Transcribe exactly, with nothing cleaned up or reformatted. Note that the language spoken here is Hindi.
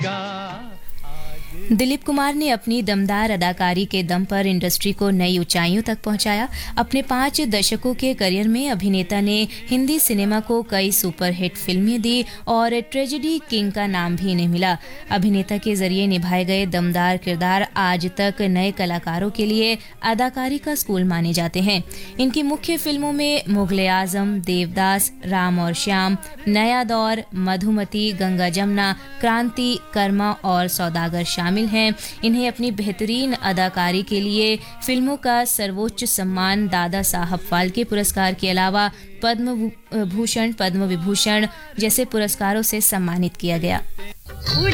दिलीप कुमार ने अपनी दमदार अदाकारी के दम पर इंडस्ट्री को नई ऊंचाइयों तक पहुंचाया। अपने पाँच दशकों के करियर में अभिनेता ने हिंदी सिनेमा को कई सुपरहिट फिल्में दी और ट्रेजेडी किंग का नाम भी इन्हें मिला। अभिनेता के जरिए निभाए गए दमदार किरदार आज तक नए कलाकारों के लिए अदाकारी का स्कूल माने जाते हैं। इनकी मुख्य फिल्मों में मुगले आजम, देवदास, राम और श्याम, नया दौर, मधुमती, गंगा जमुना, क्रांति, कर्मा और सौदागर शामिल हैं। इन्हें अपनी बेहतरीन अदाकारी के लिए फिल्मों का सर्वोच्च सम्मान दादा साहब फाल्के पुरस्कार के अलावा पद्म भूषण, पद्म विभूषण जैसे पुरस्कारों से सम्मानित किया गया।